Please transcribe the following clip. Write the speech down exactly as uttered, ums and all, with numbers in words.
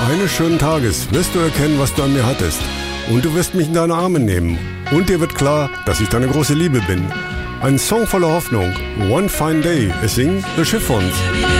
Eines schönen Tages wirst du erkennen, was du an mir hattest. Und du wirst mich in deine Arme nehmen. Und dir wird klar, dass ich deine große Liebe bin. Ein Song voller Hoffnung. One Fine Day. Es singt The Chiffons.